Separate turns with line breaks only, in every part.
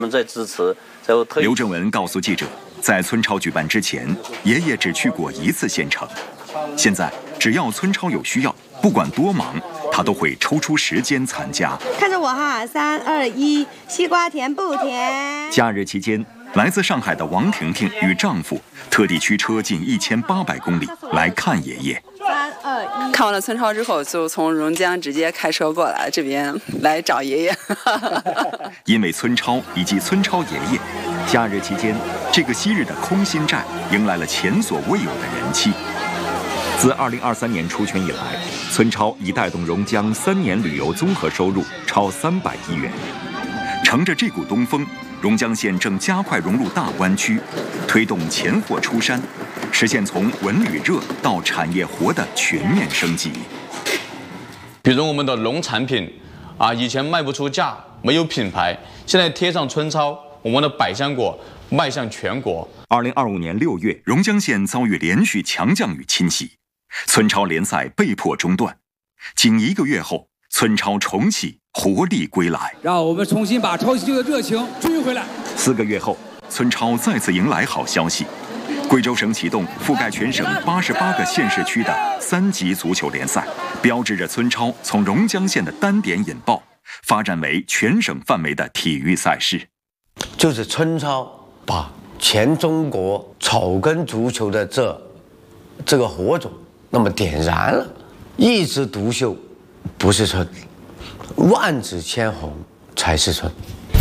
我们在支持，在我特意。
刘正文告诉记者，在村超举办之前，爷爷只去过1次县城。现在只要村超有需要，不管多忙，他都会抽出时间参加。
看着我哈，3、2、1，西瓜甜不甜？
假日期间，来自上海的王婷婷与丈夫特地驱车近1800公里来看爷爷。
3、2、1。
看完了村超之后，就从榕江直接开车过来这边来找爷爷。
因为村超以及村超爷爷，假日期间，这个昔日的空心寨迎来了前所未有的人气。自2023年出圈以来，村超已带动榕江3年旅游综合收入超300亿元。乘着这股东风，榕江县正加快融入大湾区，推动钱货出山，实现从文旅热到产业活的全面升级。
比如我们的农产品以前卖不出价，没有品牌，现在贴上村超，我们的百香果迈向全国。
2025年6月，榕江县遭遇连续强降雨侵袭，村超联赛被迫中断。仅1个月后，村超重启，活力归来。让我们重新把超级球的热情追回来。4个月后，村超再次迎来好消息。贵州省启动覆盖全省88个县市区的3级足球联赛，标志着村超从榕江县的单点引爆，发展为全省范围的体育赛事。
就是村超把全中国草根足球的这个火种那么点燃了。一枝独秀不是村，万紫千红才是村。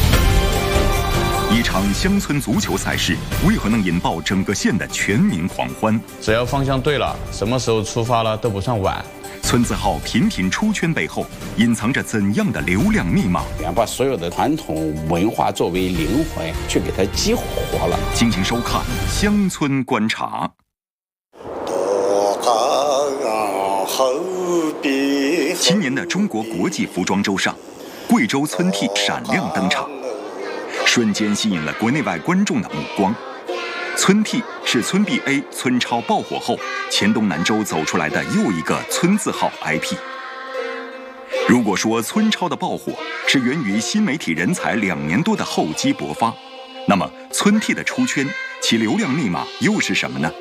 一场乡村足球赛事为何能引爆整个县的全民狂欢？
只要方向对了，什么时候出发了都不算晚。
村字号频频出圈背后隐藏着怎样的流量密码？
要把所有的传统文化作为灵魂去给它激活了。
敬请收看《乡村观察》。今年的中国国际服装周上，贵州村娣闪亮登场，瞬间吸引了国内外观众的目光。村娣是村 BA 村超爆火后，黔东南州走出来的又一个村字号 IP。如果说村超的爆火是源于新媒体人才2年多的厚积薄发，那么村娣的出圈，其流量密码又是什么呢？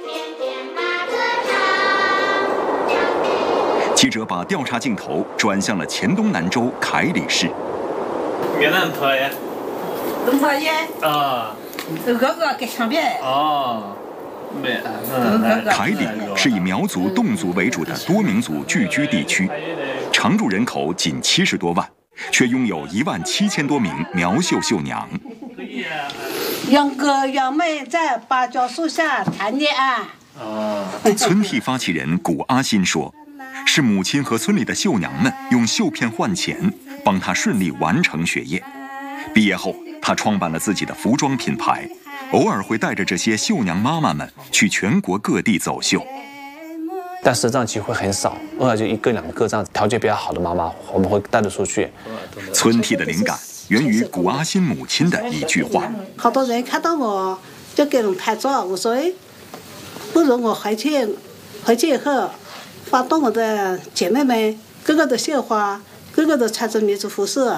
记者把调查镜头转向了黔东南州凯里市。
越南讨厌，
东讨厌
啊，
哥哥给上边
哦，没，
凯里是以苗族、侗族为主的多民族聚居地区，常住人口仅70多万，却拥有17000多名苗绣绣娘。
杨哥杨妹在芭蕉树下谈恋爱。
村娣发起人古阿新说，是母亲和村里的绣娘们用绣片换钱，帮她顺利完成学业。毕业后，她创办了自己的服装品牌，偶尔会带着这些绣娘妈妈们去全国各地走秀。
但是这样机会很少，偶尔就1个2个这样条件比较好的妈妈，我们会带着出去。
村娣的灵感源于古阿新母亲的一句话：
好多人看到我就给人拍照，我说不如我回去以后发动我的姐妹们，个个都绣花，个个都穿着民族服饰。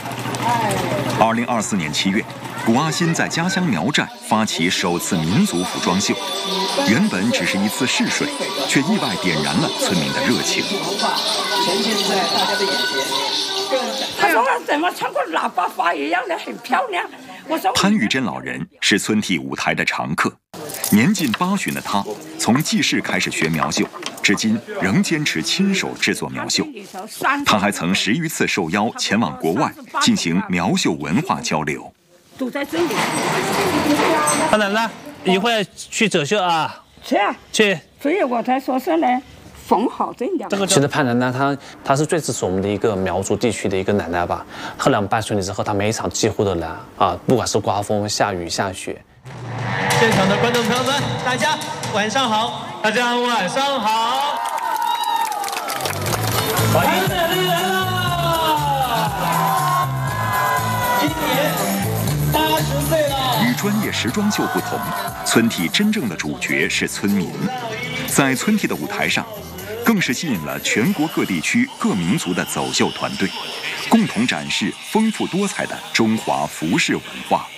2024年7月，古阿新在家乡苗寨发起首次民族服装秀，原本只是一次试水，却意外点燃了村民的热情。
呈现在大家的眼前。他说怎么穿过喇叭花一样的很漂亮。我说
潘玉珍老人是村娣舞台的常客，年近80的他从记事开始学苗绣，至今仍坚持亲手制作苗绣。他还曾10余次受邀前往国外进行苗绣文化交流。
都在这里。
潘奶奶，一会儿去走秀啊？
去啊，
去。
所以我才说是呢，缝好这样。
其实潘奶奶她是最支持我们的一个苗族地区的一个奶奶吧。后来我们搬村里之后，她每一场几乎都来不管是刮风、下雨、下雪。
现场的观众朋友们，大家晚上好！大家晚上好！欢迎奶奶来了！今年80岁了。
与专业时装秀不同，村娣真正的主角是村民。在村娣的舞台上，更是吸引了全国各地区各民族的走秀团队， 共同展示丰富多彩的中华服饰文化。